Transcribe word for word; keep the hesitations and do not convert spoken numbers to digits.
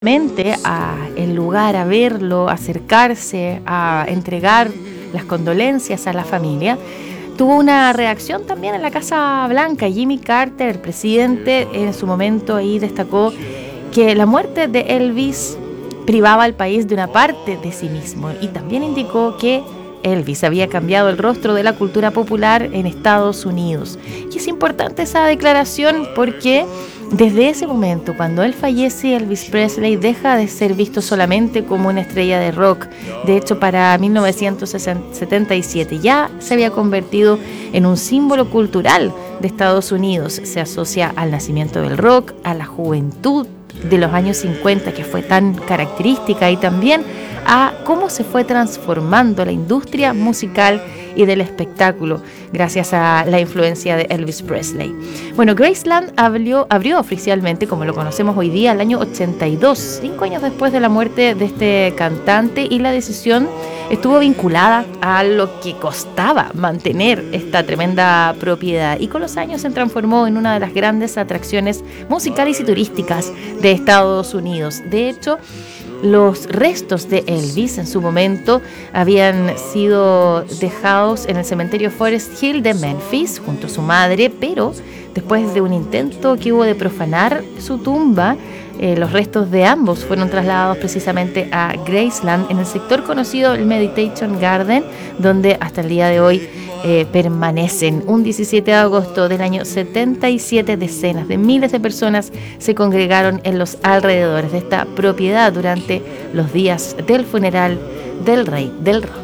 a el lugar, a verlo, a acercarse, a entregar las condolencias a la familia, tuvo una reacción también en la Casa Blanca. Jimmy Carter, el presidente, en su momento ahí destacó que la muerte de Elvis privaba al país de una parte de sí mismo, y también indicó que Elvis había cambiado el rostro de la cultura popular en Estados Unidos. Y es importante esa declaración porque desde ese momento, cuando él fallece, Elvis Presley deja de ser visto solamente como una estrella de rock. De hecho, para mil novecientos setenta y siete ya se había convertido en un símbolo cultural de Estados Unidos. Se asocia al nacimiento del rock, a la juventud de los años cincuenta, que fue tan característica, y también a cómo se fue transformando la industria musical y del espectáculo gracias a la influencia de Elvis Presley. Bueno, Graceland abrió, abrió oficialmente, como lo conocemos hoy día, el año ochenta y dos, cinco años después de la muerte de este cantante, y la decisión estuvo vinculada a lo que costaba mantener esta tremenda propiedad, y con los años se transformó en una de las grandes atracciones musicales y turísticas de Estados Unidos. De hecho, los restos de Elvis en su momento habían sido dejados en el cementerio Forest Hill de Memphis junto a su madre, pero después de un intento que hubo de profanar su tumba, eh, los restos de ambos fueron trasladados precisamente a Graceland, en el sector conocido el Meditation Garden, donde hasta el día de hoy eh, permanecen. Un diecisiete de agosto del año setenta y siete, decenas de miles de personas se congregaron en los alrededores de esta propiedad durante los días del funeral del rey del rock.